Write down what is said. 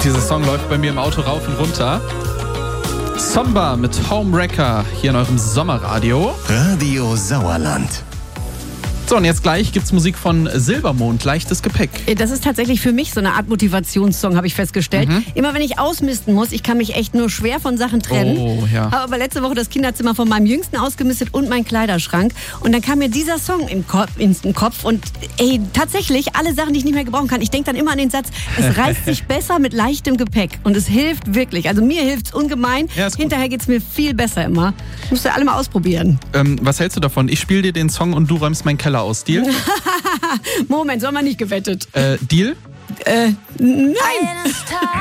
Dieser Song läuft bei mir im Auto rauf und runter. Somba mit Homewrecker hier in eurem Sommerradio. Radio Sauerland. So, und jetzt gleich gibt's Musik von Silbermond, leichtes Gepäck. Das ist tatsächlich für mich so eine Art Motivationssong, habe ich festgestellt. Immer wenn ich ausmisten muss, ich kann mich echt nur schwer von Sachen trennen. Oh, ja. Habe aber letzte Woche das Kinderzimmer von meinem Jüngsten ausgemistet und meinen Kleiderschrank. Und dann kam mir dieser Song in den Kopf. Und tatsächlich, alle Sachen, die ich nicht mehr gebrauchen kann. Ich denke dann immer an den Satz, es reißt sich besser mit leichtem Gepäck. Und es hilft wirklich. Also mir hilft's ungemein. Ja, ist gut. Hinterher geht's mir viel besser immer. Müsst ihr alle mal ausprobieren. Was hältst du davon? Ich spiele dir den Song und du räumst meinen Keller aus. Deal? Moment, so haben wir nicht gewettet. Deal? Nein.